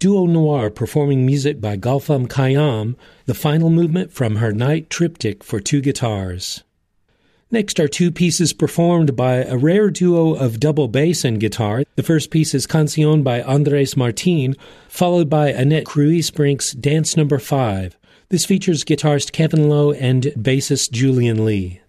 Duo Noir performing music by Gulfam Khayyam, the final movement from her Night Triptych for 2 guitars. Next are 2 pieces performed by a rare duo of double bass and guitar. The first piece is Canción by Andrés Martín, followed by Annette Cruise-Brink's Dance No. 5. This features guitarist Kevin Lowe and bassist Julian Lee.